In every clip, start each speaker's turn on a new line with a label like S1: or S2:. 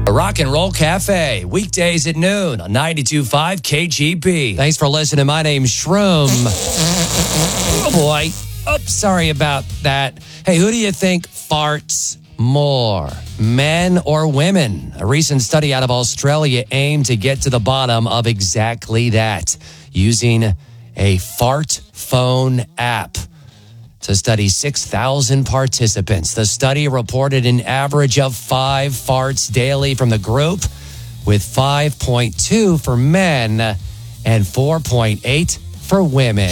S1: The Rock and Roll Cafe, weekdays at noon on 92.5 KGB. Thanks for listening. My name's Shroom. Oh, boy. Oops, sorry about that. Hey, who do you think farts more, men or women? A recent study out of Australia aimed to get to the bottom of exactly that, using a fart phone app to study 6,000 participants. The study reported an average of 5 farts daily from the group, with 5.2 for men and 4.8 for women.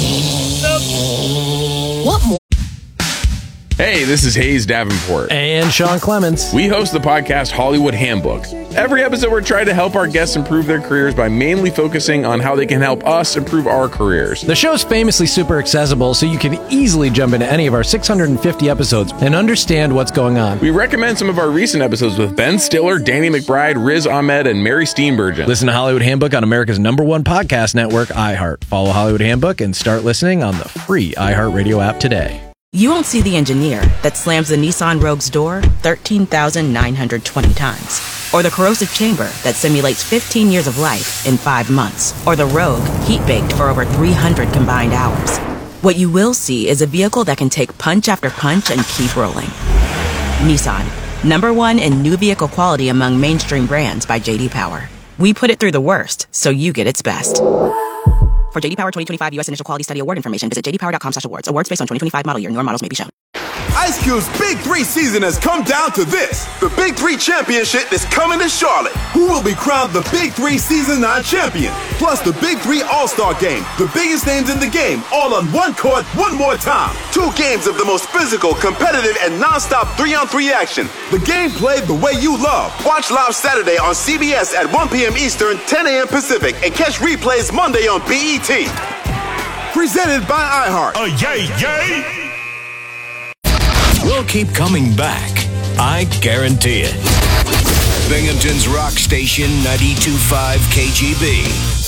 S2: What more?
S3: Hey, this is Hayes Davenport.
S4: And Sean Clements.
S3: We host the podcast Hollywood Handbook. Every episode, we're trying to help our guests improve their careers by mainly focusing on how they can help us improve our careers.
S4: The show's famously super accessible, so you can easily jump into any of our 650 episodes and understand what's going on.
S3: We recommend some of our recent episodes with Ben Stiller, Danny McBride, Riz Ahmed, and Mary Steenburgen.
S4: Listen to Hollywood Handbook on America's #1 podcast network, iHeart. Follow Hollywood Handbook and start listening on the free iHeartRadio app today.
S5: You won't see the engineer that slams the Nissan Rogue's door 13,920 times. Or the corrosive chamber that simulates 15 years of life in 5 months. Or the Rogue heat-baked for over 300 combined hours. What you will see is a vehicle that can take punch after punch and keep rolling. Nissan, #1 in new vehicle quality among mainstream brands by J.D. Power. We put it through the worst, so you get its best. For J.D. Power 2025 U.S. Initial Quality Study Award information, visit jdpower.com/awards. Awards based on 2025 model year. Newer models may be shown.
S6: Ice Cube's Big 3 season has come down to this. The Big 3 Championship is coming to Charlotte. Who will be crowned the Big 3 Season 9 champion? Plus the Big 3 All-Star Game. The biggest names in the game, all on one court, one more time. 2 games of the most physical, competitive, and non-stop 3-on-3 action. The game played the way you love. Watch live Saturday on CBS at 1 p.m. Eastern, 10 a.m. Pacific, and catch replays Monday on BET. Presented by iHeart.
S7: Oh, yay, yay! We'll keep coming back. I guarantee it. Binghamton's Rock Station 92.5 KGB.